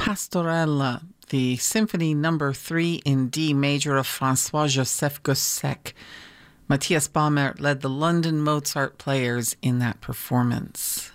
Pastorelle, the Symphony Number 3 in D major of François-Joseph Gossec. Matthias Baumert led the London Mozart players in that performance.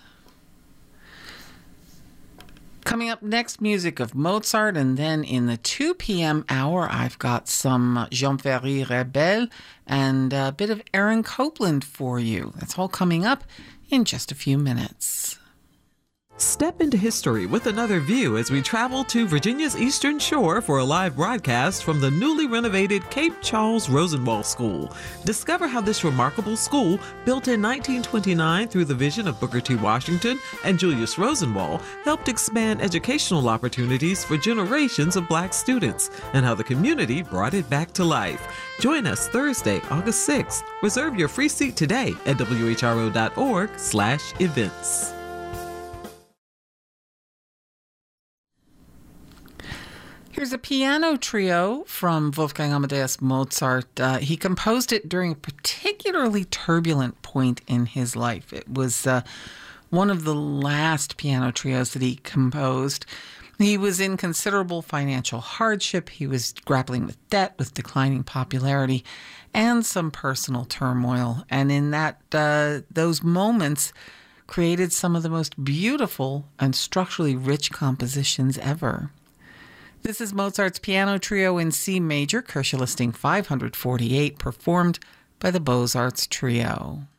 Coming up next, music of Mozart, and then in the 2 p.m. hour, I've got some Jean-Ferry Rebel and a bit of Aaron Copland for you. That's all coming up in just a few minutes. Step into history with another view as we travel to Virginia's Eastern Shore for a live broadcast from the newly renovated Cape Charles Rosenwald School. Discover how this remarkable school, built in 1929 through the vision of Booker T. Washington and Julius Rosenwald, helped expand educational opportunities for generations of Black students, and how the community brought it back to life. Join us Thursday, August 6th. Reserve your free seat today at whro.org/events. Here's a piano trio from Wolfgang Amadeus Mozart. He composed it during a particularly turbulent point in his life. It was one of the last piano trios that he composed. He was in considerable financial hardship. He was grappling with debt, with declining popularity, and some personal turmoil. And in that, those moments created some of the most beautiful and structurally rich compositions ever. This is Mozart's Piano Trio in C major, Kirche Listing 548, performed by the Beaux-Arts Trio.